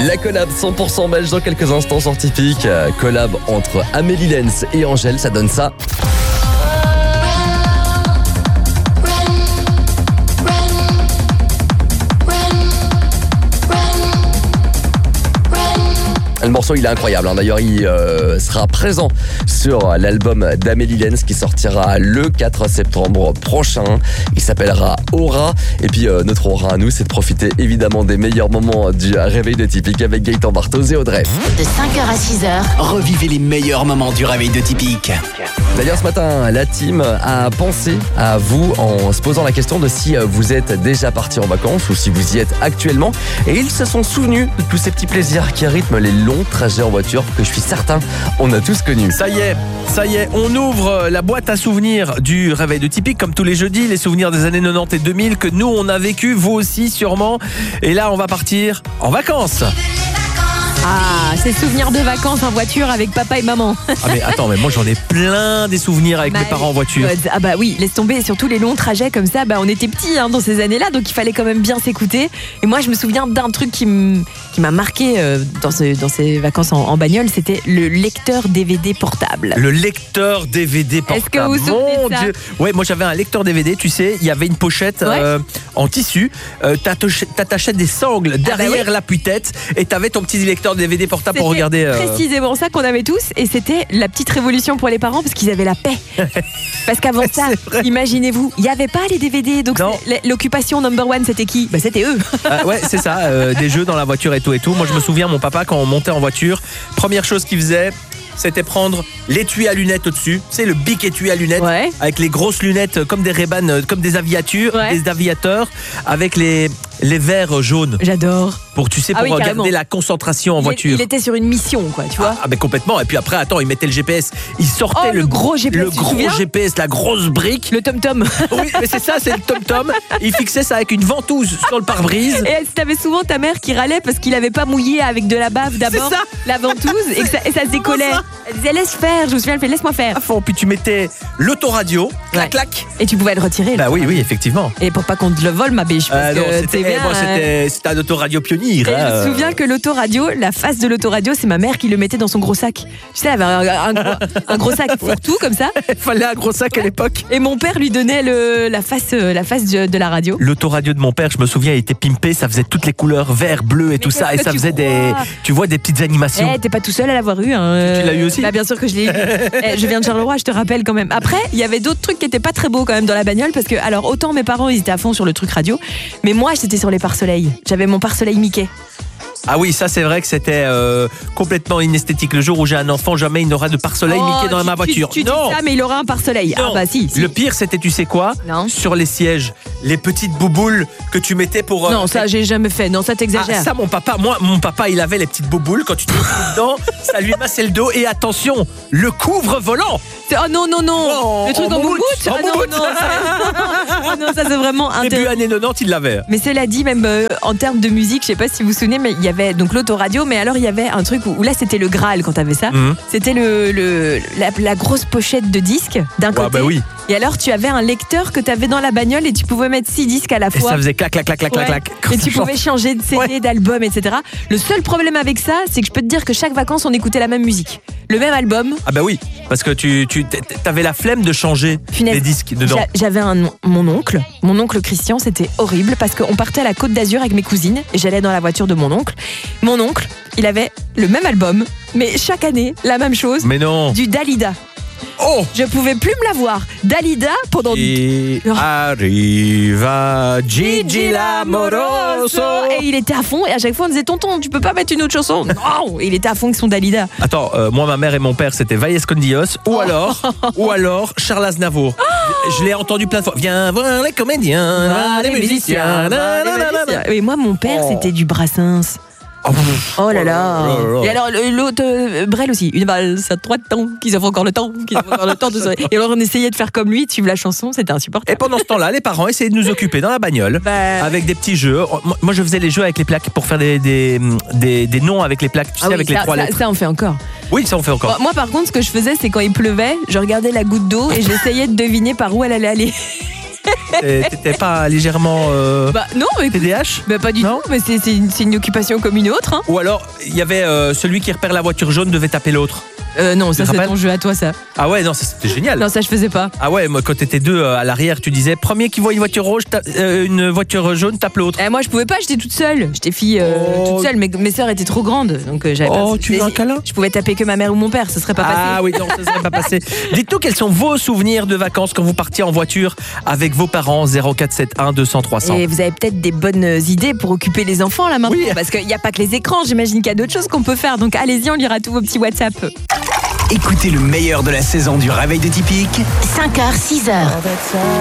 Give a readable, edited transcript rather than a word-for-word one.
La collab 100% belge dans quelques instants sur Typique. Collab entre Amélie Lenz et Angèle, ça donne ça. Le morceau il est incroyable, d'ailleurs il sera présent sur l'album d'Amélie Lenz qui sortira le 4 septembre prochain. Il s'appellera Aura. Et puis notre aura à nous, c'est de profiter évidemment des meilleurs moments du réveil de Typique avec Gaëtan Barthoz et Audrey. De 5h à 6h, revivez les meilleurs moments du réveil de Typique. D'ailleurs ce matin, la team a pensé à vous en se posant la question de si vous êtes déjà parti en vacances ou si vous y êtes actuellement. Et ils se sont souvenus de tous ces petits plaisirs qui rythment les longs trajets en voiture que je suis certain on a tous connus. Ça y est, on ouvre la boîte à souvenirs du réveil de Typique comme tous les jeudis, les souvenirs des années 90 et 2000 que nous on a vécu, vous aussi sûrement. Et là on va partir en vacances. Ah, ces souvenirs de vacances en voiture avec papa et maman. Ah mais attends, mais moi j'en ai plein des souvenirs avec mes parents en voiture. Ah bah oui, laisse tomber, surtout les longs trajets comme ça, on était petits dans ces années-là, donc il fallait quand même bien s'écouter. Et moi je me souviens d'un truc qui m'a marqué dans ces vacances en bagnole, c'était le lecteur DVD portable. Le lecteur DVD portable. Est-ce que vous vous souvenez de ça ? Dieu. Ouais, moi j'avais un lecteur DVD, tu sais, il y avait une pochette en tissu, t'attachais des sangles derrière l'appui-tête et t'avais ton petit lecteur DVD portable pour regarder. Précisément ça qu'on avait tous, et c'était la petite révolution pour les parents parce qu'ils avaient la paix. Parce qu'avant ça, imaginez-vous, il n'y avait pas les DVD, donc l'occupation number one c'était qui ? C'était eux. Ouais, c'est ça, des jeux dans la voiture et tout. Moi je me souviens, mon papa quand on montait en voiture, première chose qu'il faisait, c'était prendre l'étui à lunettes au-dessus, c'est le bic étui à lunettes, avec les grosses lunettes comme des Ray-Ban, comme des des aviateurs, avec les verres jaunes. J'adore. Pour garder la concentration en voiture. Il était sur une mission, tu vois. Ah mais complètement. Et puis après, attends, il mettait le GPS, il sortait le gros GPS, la grosse brique. Le tom-tom. Oui, mais c'est ça, c'est le tom-tom. Il fixait ça avec une ventouse sur le pare-brise. Et t'avais souvent ta mère qui râlait parce qu'il avait pas mouillé avec de la bave d'abord, la ventouse, et ça se décollait. Elle disait laisse faire, je me souviens, elle fait laisse-moi faire. À fond, puis tu mettais l'autoradio, clac. Et tu pouvais le retirer. Bah oui, effectivement. Et pour pas qu'on te le vole, ma biche. C'était un autoradio pionnier. Je me souviens que l'autoradio, la face de l'autoradio, c'est ma mère qui le mettait dans son gros sac. Tu sais, elle avait un gros sac pour tout comme ça. Il fallait un gros sac à l'époque. Et mon père lui donnait la face de la radio. L'autoradio de mon père, je me souviens, il était pimpé, ça faisait toutes les couleurs vert, bleu et tout ça, et ça faisait des petites animations. T'es pas tout seul à l'avoir eu. Tu l'as eu aussi ? Bien sûr que je l'ai eu. Je viens de Charleroi, je te rappelle quand même. Après, il y avait d'autres trucs qui étaient pas très beaux quand même dans la bagnole, parce que alors autant mes parents ils étaient à fond sur le truc radio, mais moi c'était sur les pare-soleil. J'avais mon pare-soleil Mickey. Ah oui, ça c'est vrai que c'était complètement inesthétique. Le jour où j'ai un enfant, jamais il n'aura de pare-soleil Mickey dans ma voiture. Tu dis ça, mais il aura un pare-soleil. Non. Ah bah si. Le pire c'était, tu sais quoi ? Sur les sièges, les petites bouboules que tu mettais pour... Non, ça j'ai jamais fait. Non, ça t'exagère. Ça mon papa il avait les petites bouboules. Quand tu te mets dedans, ça lui massait le dos. Et attention, le couvre-volant. Oh non. Le truc en moumoute. Non, ça c'est vraiment début années 90, il l'avait. Mais cela dit, même en termes de musique, je sais pas si vous vous souvenez, mais il y avait donc l'autoradio, mais alors il y avait un truc où là c'était le Graal quand t'avais ça. C'était la grosse pochette de disques d'un côté. Bah oui. Et alors tu avais un lecteur que t'avais dans la bagnole et tu pouvais mettre 6 disques à la fois. Et ça faisait clac. Et tu pouvais changer de CD, d'album, etc. Le seul problème avec ça, c'est que je peux te dire que chaque vacances on écoutait la même musique, le même album. Ah bah oui, parce que tu t'avais la flemme de changer les disques dedans. J'avais mon oncle Christian, c'était horrible parce qu'on partait à la Côte d'Azur avec mes cousines et j'allais dans la voiture de mon oncle. Mon oncle, il avait le même album, mais chaque année la même chose. Mais non. Du Dalida. Oh, je pouvais plus me la voir. Dalida pendant... Et arriva Gigi l'amoroso. Et il était à fond et à chaque fois on disait tonton, tu peux pas mettre une autre chanson? Non, il était à fond avec son Dalida. Attends, moi ma mère et mon père c'était Valles Condios ou alors Charles Aznavour. Je l'ai entendu plein de fois. Viens voir les comédiens, les musiciens. Et moi mon père c'était du Brassens. Oh là là. Et alors l'autre Brel aussi, une valse à 3 temps, qu'ils offrent encore le temps, de soirée. Et alors on essayait de faire comme lui, de suivre la chanson, c'était insupportable. Et pendant ce temps-là, les parents essayaient de nous occuper dans la bagnole avec des petits jeux. Moi je faisais les jeux avec les plaques pour faire des noms avec les plaques, tu sais, avec les 3 lettres. Ça on fait encore. Oui, ça on fait encore. Moi par contre ce que je faisais c'est quand il pleuvait, je regardais la goutte d'eau et j'essayais de deviner par où elle allait aller. T'étais pas légèrement Bah non, mais TDH? bah pas du Non. tout, mais c'est une occupation comme une autre. Hein. Ou alors, il y avait celui qui repère la voiture jaune devait taper l'autre. Non, ça te c'est rappelles ton jeu à toi, ça. Ah ouais, non, ça c'était génial. Non, ça je faisais pas. Ah ouais, moi quand t'étais deux à l'arrière, tu disais premier qui voit une voiture rouge, une voiture jaune, tape l'autre. Moi je pouvais pas, j'étais toute seule. J'étais fille toute seule, mais mes sœurs étaient trop grandes. Donc j'avais pas. Tu veux un câlin? Je pouvais taper que ma mère ou mon père, ça serait pas passé. Ah oui, non, ça serait pas passé. Dites-nous quels sont vos souvenirs de vacances quand vous partiez en voiture avec vos parents. 0471 200 300. Et vous avez peut-être des bonnes idées pour occuper les enfants là maintenant. Oui. Parce qu'il n'y a pas que les écrans, j'imagine qu'il y a d'autres choses qu'on peut faire. Donc allez-y, on lira tous vos petits WhatsApp. Écoutez le meilleur de la saison du réveil de Typique. 5h, 6h.